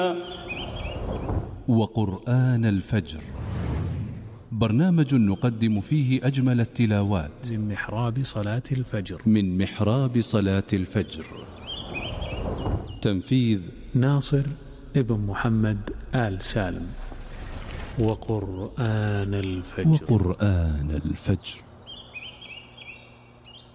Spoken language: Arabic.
وقرآن الفجر، برنامج نقدم فيه أجمل التلاوات من محراب صلاة الفجر. تنفيذ ناصر ابن محمد آل سالم. وقرآن الفجر.